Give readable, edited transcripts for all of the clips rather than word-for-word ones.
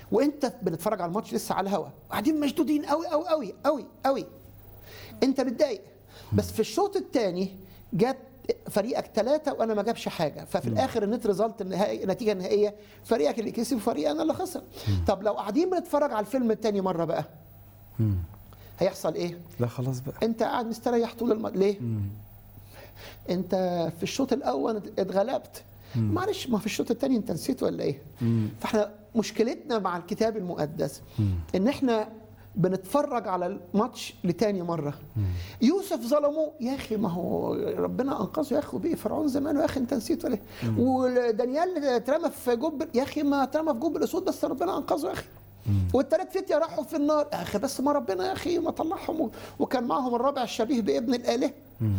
وانت بنتفرج على الماتش لسه على الهوا قاعدين مشدودين قوي قوي قوي قوي قوي، انت متضايق. بس في الشوط الثاني جت فريقك 3 وانا ما جابش حاجه، ففي الاخر النت ريزلت النهائي، النتيجه النهائيه فريقك اللي كسب وفريق انا اللي خسر. طب لو قاعدين بنتفرج على الفيلم الثاني مره بقى هيحصل ايه؟ لا خلاص بقى انت قاعد مستريح طول ليه؟ انت في الشوط الاول اتغلبت، معلش ما في الشوط الثاني انت نسيت ولا ايه؟ فاحنا مشكلتنا مع الكتاب المقدس ان احنا بنتفرج على الماتش لتاني مره. يوسف ظلموه يا اخي، ما هو ربنا انقذه يا اخي، بيه فرعون زمانه يا اخي انت نسيت ولا ايه؟ ودانيال اترمى في جب يا اخي، ما اترمى في جب الاسود بس ربنا انقذه يا اخي. والثلاث فتية راحوا في النار يا اخي، بس ما ربنا يا اخي ما طلعهم، وكان معهم الرابع الشبيه بابن الاله.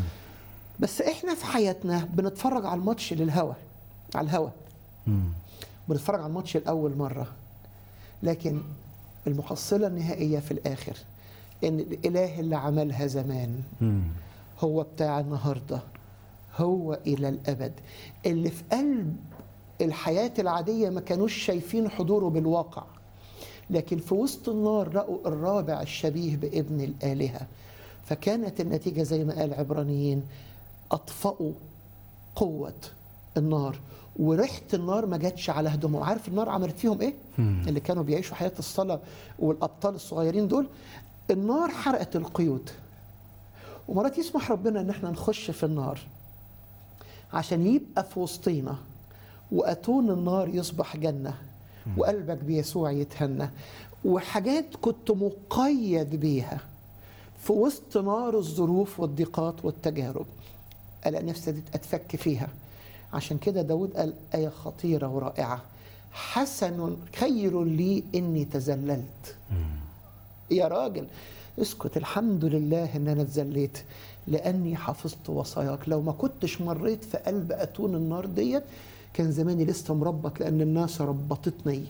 بس احنا في حياتنا بنتفرج على الماتش للهوى، على الهوى. بنتفرج على الماتش الاول مره، لكن المحصله النهائيه في الاخر ان الاله اللي عملها زمان هو بتاع النهارده، هو الى الابد. اللي في قلب الحياه العاديه ما كانوش شايفين حضوره بالواقع، لكن في وسط النار لقوا الرابع الشبيه بابن الالهه. فكانت النتيجه زي ما قال عبرانيين، اطفأوا قوه النار وريحه النار ما جاتش على هدومهم. عارف النار عملت فيهم ايه؟ اللي كانوا بيعيشوا حياه الصلاه والابطال الصغيرين دول، النار حرقت القيود. ومرات يسمح ربنا ان احنا نخش في النار عشان يبقى في وسطينا، واتون النار يصبح جنه، وقلبك بيسوع يتهنى، وحاجات كنت مقيد بيها في وسط نار الظروف والضيقات والتجارب الاقي نفسي اتفك فيها. عشان كده داود قال آية خطيرة ورائعة، حسن خير لي إني تذللت. يا راجل اسكت، الحمد لله إن أنا اتذليت لأني حفظت وصاياك. لو ما كنتش مريت في قلب أتون النار ديت كان زماني لسه مربط، لأن الناس ربطتني.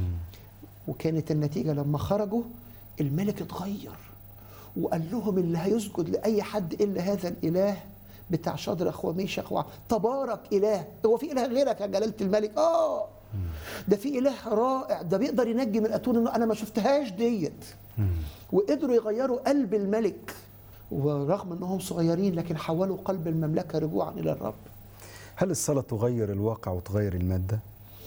وكانت النتيجة لما خرجوا الملك اتغير وقال لهم اللي هيسجد لأي حد إلا هذا الإله بتاع شدرخ وميشخ تبارك إله. هو في إله غيرك يا جلالة الملك؟ ده في إله رائع، ده بيقدر ينجي من أتون، أنا ما شفتهاش ديت. وقدروا يغيروا قلب الملك، ورغم أنهم صغيرين لكن حولوا قلب المملكة رجوعا إلى الرب. هل الصلاة تغير الواقع وتغير المادة؟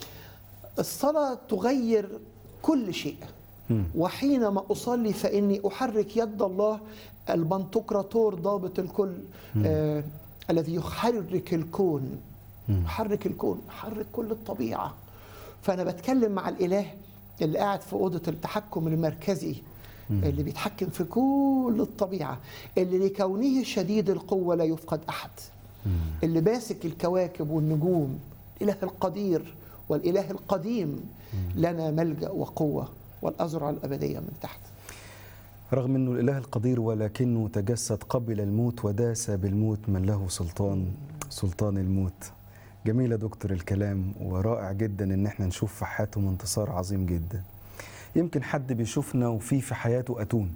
الصلاة تغير كل شيء. وحينما أصلي فإني أحرك يد الله البنتقراطور ضابط الكل، الذي يحرك الكون، يحرك الكون، يحرك كل الطبيعة. فأنا بتكلم مع الإله اللي قاعد في أوضة التحكم المركزي، اللي بيتحكم في كل الطبيعة، اللي لكونه شديد القوة لا يفقد أحد، اللي ماسك الكواكب والنجوم، الإله القدير والإله القديم، لنا ملجأ وقوة والأزرع الأبدية من تحت. رغم أنه الإله القدير ولكنه تجسد قبل الموت وداس بالموت من له سلطان الموت. جميلة دكتور الكلام، ورائع جدا أن احنا نشوف في حياتهم انتصار عظيم جدا. يمكن حد بيشوفنا وفي حياته أتون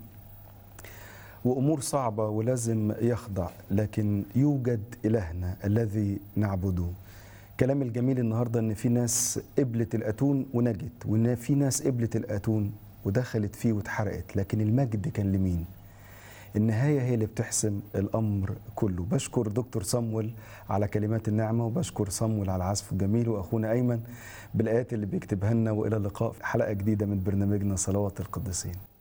وأمور صعبة ولازم يخضع، لكن يوجد إلهنا الذي نعبده. كلام الجميل النهاردة أن في ناس قبلت الأتون ونجت، وأن في ناس قبلت الأتون ودخلت فيه واتحرقت، لكن المجد كان لمين؟ النهاية هي اللي بتحسم الأمر كله. بشكر دكتور صمويل على كلمات النعمة، وبشكر صمويل على العزف الجميل، وأخونا أيمن بالآيات اللي بيكتبها لنا. وإلى اللقاء في حلقة جديدة من برنامجنا صلوات القديسين.